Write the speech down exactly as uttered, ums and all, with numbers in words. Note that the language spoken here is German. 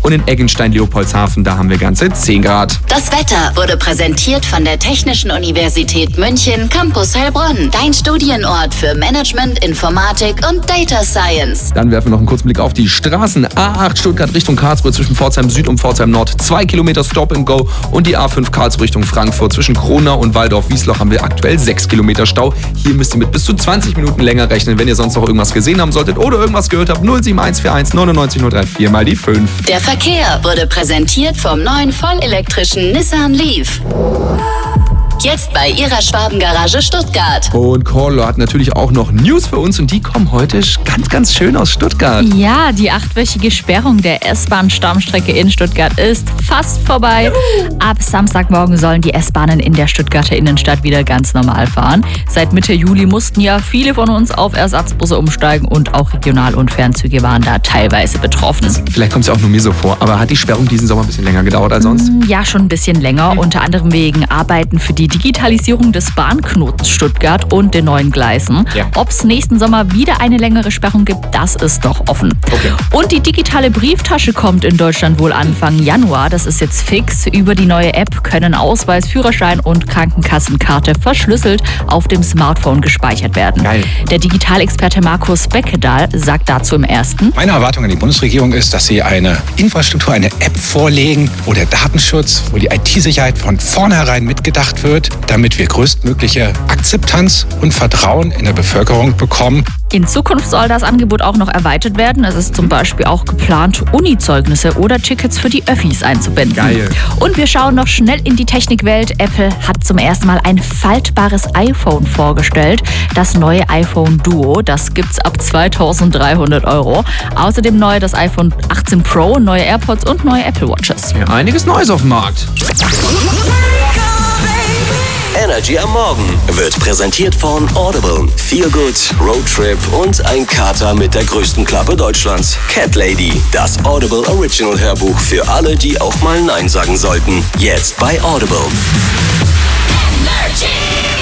und in Eggenstein-Leopoldshafen, da haben wir ganze zehn Grad. Das Wetter wurde präsentiert von der Technischen Universität München, Campus Heilbronn. Dein Studienort für Management, Informatik und Data Science. Dann werfen wir noch einen kurzen Blick auf die Straßen. A acht Stuttgart Richtung Karlsruhe zwischen Pforzheim Süd und Pforzheim Nord. Zwei Kilometer Stop and Go. Und die A fünf Karlsruhe Richtung Frankfurt zwischen Kronau und Waldorf-Wiesloch haben wir aktuell sechs Kilometer Stau. Hier müsst ihr mit bis zu zwanzig Minuten länger rechnen, wenn ihr sonst noch irgendwas gesehen haben solltet oder irgendwas gehört habt. null sieben eins vier eins neun neun null drei vier mal die fünf. Der Verkehr wurde präsentiert vom neuen vollelektrischen Nissan Leaf. Jetzt bei ihrer Schwabengarage Stuttgart. Und Corlo hat natürlich auch noch News für uns und die kommen heute ganz, ganz schön aus Stuttgart. Ja, die achtwöchige Sperrung der S-Bahn-Stammstrecke in Stuttgart ist fast vorbei. Ab Samstagmorgen sollen die S-Bahnen in der Stuttgarter Innenstadt wieder ganz normal fahren. Seit Mitte Juli mussten ja viele von uns auf Ersatzbusse umsteigen und auch Regional- und Fernzüge waren da teilweise betroffen. Vielleicht kommt es ja auch nur mir so vor, aber hat die Sperrung diesen Sommer ein bisschen länger gedauert als sonst? Ja, schon ein bisschen länger. Unter anderem wegen Arbeiten für die Digitalisierung des Bahnknotens Stuttgart und den neuen Gleisen. Ja. Ob es nächsten Sommer wieder eine längere Sperrung gibt, das ist noch offen. Okay. Und die digitale Brieftasche kommt in Deutschland wohl Anfang Januar. Das ist jetzt fix. Über die neue App können Ausweis, Führerschein und Krankenkassenkarte verschlüsselt auf dem Smartphone gespeichert werden. Geil. Der Digitalexperte Markus Beckedahl sagt dazu im Ersten: Meine Erwartung an die Bundesregierung ist, dass sie eine Infrastruktur, eine App vorlegen, wo der Datenschutz, wo die I T-Sicherheit von vornherein mitgedacht wird, damit wir größtmögliche Akzeptanz und Vertrauen in der Bevölkerung bekommen. In Zukunft soll das Angebot auch noch erweitert werden. Es ist zum Beispiel auch geplant, Uni-Zeugnisse oder Tickets für die Öffis einzubinden. Geil. Und wir schauen noch schnell in die Technikwelt. Apple hat zum ersten Mal ein faltbares iPhone vorgestellt. Das neue iPhone Duo, das gibt's ab zweitausenddreihundert Euro. Außerdem neu das iPhone achtzehn Pro, neue AirPods und neue Apple Watches. Ja, einiges Neues auf dem Markt. Energy am Morgen wird präsentiert von Audible. Feel Good, Roadtrip und ein Kater mit der größten Klappe Deutschlands. Cat Lady, das Audible Original Hörbuch für alle, die auch mal Nein sagen sollten. Jetzt bei Audible. Energy.